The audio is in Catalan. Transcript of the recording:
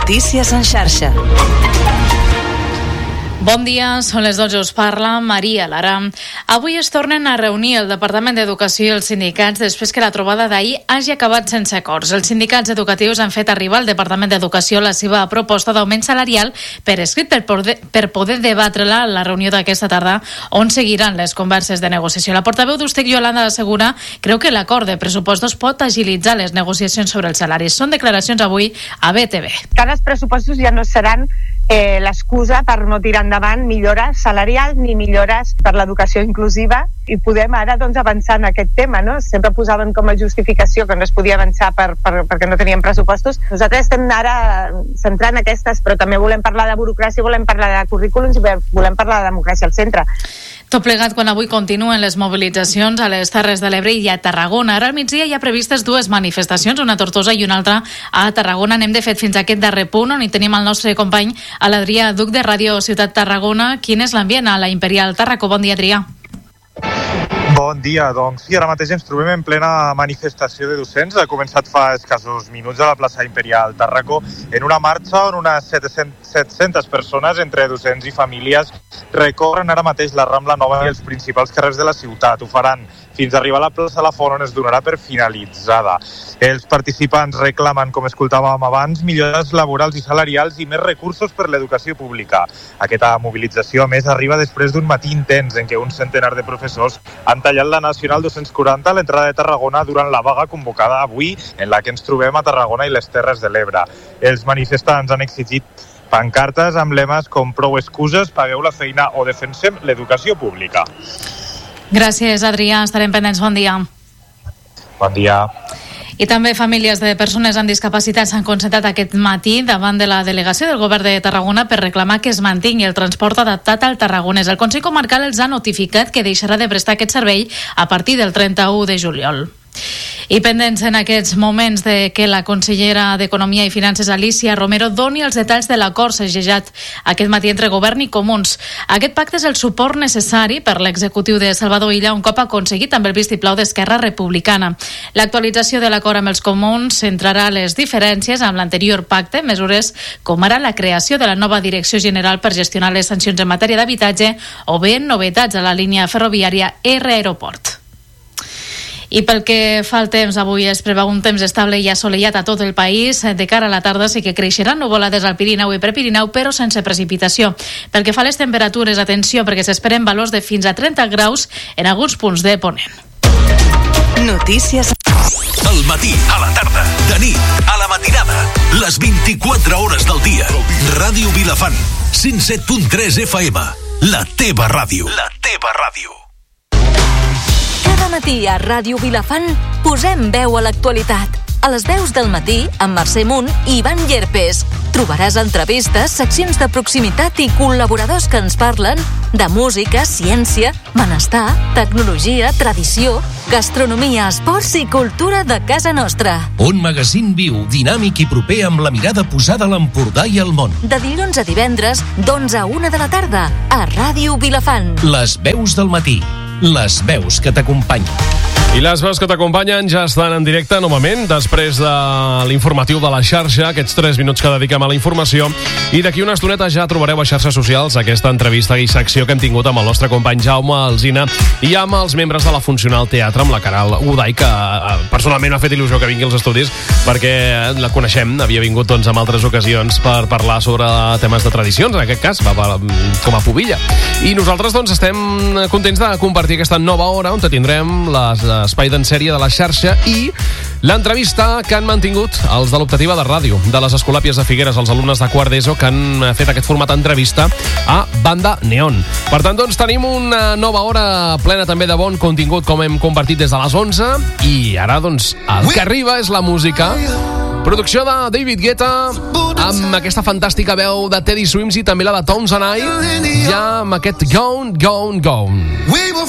Notícies en xarxa. Bon dia, són les 12, us parla Maria Lara. Avui es tornen a reunir el Departament d'Educació i els sindicats després que la trobada d'ahir hagi acabat sense acords. Els sindicats educatius han fet arribar al Departament d'Educació la seva proposta d'augment salarial per escrit per poder debatre-la a la reunió d'aquesta tarda, on seguiran les converses de negociació. La portaveu d'Ustec, Yolanda Segura, creu que l'acord de pressupostos pot agilitzar les negociacions sobre els salaris. Són declaracions avui a BTV. Cada pressupostos ja no seran l'excusa per no tirar endavant millores salarials ni millores per l'educació inclusiva, i podem ara avançar en aquest tema, no? Sempre posaven com a justificació que no es podia avançar perquè no teníem pressupostos. Nosaltres estem ara centrant aquestes, però també volem parlar de burocràcia, volem parlar de currículums i volem parlar de democràcia al centre. Tot plegat quan avui continuen les mobilitzacions a les Terres de l'Ebre i a Tarragona. Ara al migdia hi ha previstes dues manifestacions, una a Tortosa i una altra a Tarragona. Anem de fet fins a aquest darrer punt, on hi tenim el nostre company, l'Adrià Duc de Ràdio Ciutat Tarragona. Quin és l'ambient a la Imperial Tarracó? Bon dia, Adrià. Bon dia, doncs sí, ara mateix ens trobem en plena manifestació de docents. Ha començat fa escassos minuts a la plaça Imperial Tarracó en una marxa on unes 700 persones, entre docents i famílies, recorren ara mateix la Rambla Nova i els principals carrers de la ciutat. Ho faran fins a arribar a la plaça La Font, on es donarà per finalitzada. Els participants reclamen, com escoltàvem abans, millores laborals i salarials i més recursos per l'educació pública. Aquesta mobilització, a més, arriba després d'un matí intens en què un centenar de professors han tallat la Nacional 240 a l'entrada de Tarragona durant la vaga convocada avui, en la que ens trobem a Tarragona i les Terres de l'Ebre. Els manifestants han exigit pancartes amb lemes com prou excuses, pagueu la feina o defensem l'educació pública. Gràcies, Adrià. Estarem pendents. Bon dia. Bon dia. I també famílies de persones amb discapacitats s'han concentrat aquest matí davant de la delegació del Govern de Tarragona per reclamar que es mantingui el transport adaptat al tarragonès. El Consell Comarcal els ha notificat que deixarà de prestar aquest servei a partir del 31 de juliol. I pendents en aquests moments de que la consellera d'Economia i Finances, Alicia Romero, doni els detalls de l'acord segellat aquest matí entre Govern i Comuns. Aquest pacte és el suport necessari per l'executiu de Salvador Illa un cop aconseguit amb el vistiplau d'Esquerra Republicana. L'actualització de l'acord amb els Comuns centrarà les diferències amb l'anterior pacte, mesures com ara la creació de la nova Direcció General per gestionar les sancions en matèria d'habitatge o bé novetats a la línia ferroviària R-Aeroport. I pel que fa al temps, avui es preveu un temps estable i assolellat a tot el país. De cara a la tarda sí que creixeran nuvolades al Pirineu i Prepirineu, però sense precipitació. Pel que fa a les temperatures, atenció, perquè s'esperen valors de fins a 30 graus en alguns punts de Ponent. Notícies. Al matí, a la tarda, de nit, a la matinada, les 24 hores del dia. Ràdio Vilafant, 107.3 FM, la teva ràdio. La teva ràdio. Cada matí a Ràdio Vilafant posem veu a l'actualitat. A les veus del matí, amb Mercè Munt i Ivan Llerpes. Trobaràs entrevistes, seccions de proximitat i col·laboradors que ens parlen de música, ciència, benestar, tecnologia, tradició, gastronomia, esports i cultura de casa nostra. Un magazín viu, dinàmic i proper amb la mirada posada a l'Empordà i al món. De dilluns a divendres, d'11 a 1 de la tarda, a Ràdio Vilafant. Les veus del matí. Les veus que t'acompanyen. I les veus que t'acompanyen ja estan en directe novament després de l'informatiu de la xarxa, aquests 3 minuts que dediquem a la informació, i d'aquí una estoneta ja trobareu a xarxes socials aquesta entrevista i secció que hem tingut amb el nostre company Jaume Alsina i amb els membres de la Funcional Teatre, amb la Caral Uday, que personalment m'ha fet il·lusió que vingui als estudis perquè la coneixem, havia vingut en altres ocasions per parlar sobre temes de tradicions, en aquest cas com a pubilla, i nosaltres estem contents de compartir aquesta nova hora on tindrem l'espai d'en sèrie de la xarxa i l'entrevista que han mantingut els de l'optativa de ràdio de les Escolàpies de Figueres, els alumnes de quart d'ESO que han fet aquest format d'entrevista a Banda Neon. Per tant, tenim una nova hora plena també de bon contingut, com hem compartit des de les 11, i ara, el que arriba és la música. Producció de David Guetta, amb aquesta fantàstica veu de Teddy Swims i també la de Tones and I, ja amb aquest Gone, Gone, Gone.